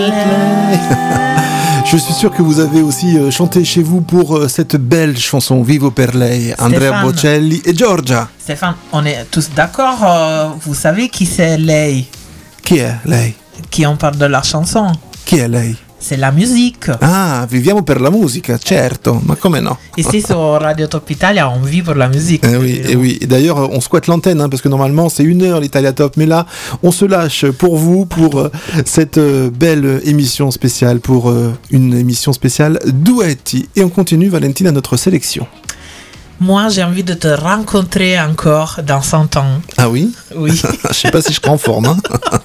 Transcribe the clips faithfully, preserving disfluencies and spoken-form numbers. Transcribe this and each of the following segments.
Je suis sûr que vous avez aussi euh, chanté chez vous pour euh, cette belle chanson Vivo per lei, Andrea Bocelli et Giorgia. Stéphane, on est tous d'accord, euh, vous savez qui c'est lei? Chi è lei? Qui on parle de la chanson? Chi è lei? C'est la musique. Ah, viviamo per la musica, certo, ma come no? Ici sur Radio Top Italia, on vit pour la musique. Eh oui, et oui. Et d'ailleurs, on squatte l'antenne, hein, parce que normalement, c'est une heure l'Italia Top. Mais là, on se lâche pour vous, pour euh, cette euh, belle émission spéciale, pour euh, une émission spéciale Duetti. Et on continue, Valentine, à notre sélection. Moi, j'ai envie de te rencontrer encore dans cent ans. Ah oui? Oui. Je sais pas si je serai en forme, hein.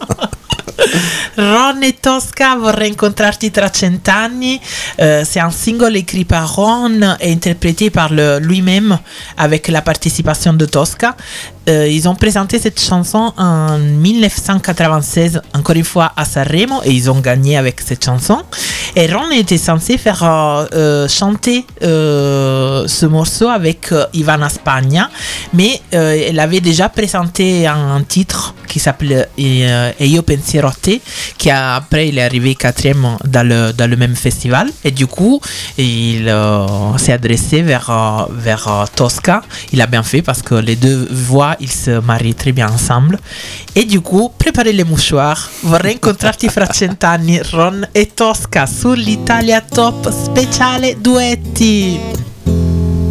Ron e Tosca, vorrei incontrarti tra cent'anni. Euh, c'est un single écrit par Ron et interprété par le, lui-même avec la participation de Tosca. Euh, ils ont présenté cette chanson en dix-neuf cent quatre-vingt-seize, encore une fois à Sanremo, et ils ont gagné avec cette chanson. Et Ron était censé faire euh, euh, chanter euh, ce morceau avec euh, Ivana Spagna, mais euh, elle avait déjà présenté un, un titre qui s'appelle euh, E io pensiero a te, qui a, après il est arrivé quatrième dans le, dans le même festival, et du coup il euh, s'est adressé vers, euh, vers euh, Tosca. Il a bien fait parce que les deux voix ils se marient très bien ensemble, et du coup préparez les mouchoirs, vorrei incontrarti fra cent'anni, Ron e Tosca sull'Italia Top speciale Duetti.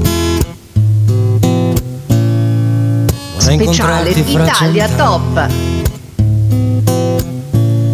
Speciale Italia Top.